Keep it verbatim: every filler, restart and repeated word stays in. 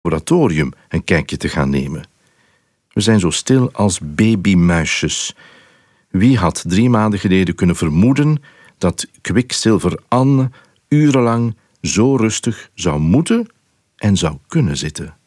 laboratorium een kijkje te gaan nemen. We zijn zo stil als babymuisjes. Wie had drie maanden geleden kunnen vermoeden dat kwikzilver Anne urenlang zo rustig zou moeten en zou kunnen zitten?